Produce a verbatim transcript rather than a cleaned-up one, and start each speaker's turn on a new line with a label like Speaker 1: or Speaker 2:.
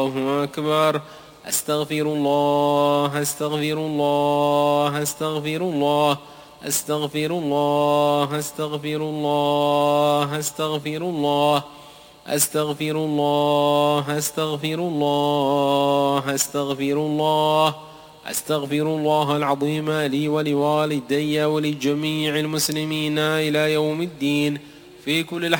Speaker 1: الله أكبر. أستغفر الله أستغفر الله أستغفر الله أستغفر الله أستغفر الله أستغفر الله أستغفر الله أستغفر الله أستغفر الله أستغفر الله العظيم لي ولوالدي ولجميع المسلمين إلى يوم الدين في كل